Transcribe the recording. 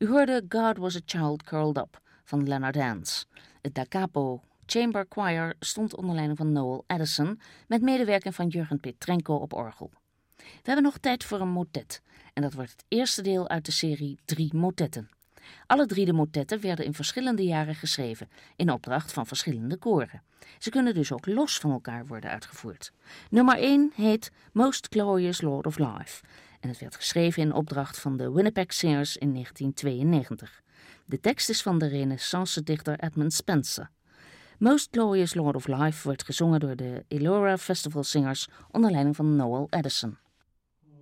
U hoorde God Was a Child Curled Up van Leonard Hans. Het Da Capo Chamber Choir stond onder leiding van Noel Addison met medewerking van Jurgen Petrenko op orgel. We hebben nog tijd voor een motet en dat wordt het eerste deel uit de serie 3 motetten. Alle 3 de motetten werden in verschillende jaren geschreven, in opdracht van verschillende koren. Ze kunnen dus ook los van elkaar worden uitgevoerd. Nummer 1 heet Most Glorious Lord of Life en het werd geschreven in opdracht van de Winnipeg Singers in 1992. De tekst is van de renaissance-dichter Edmund Spenser. Most Glorious Lord of Life wordt gezongen door de Elora Festival Singers onder leiding van Noel Addison.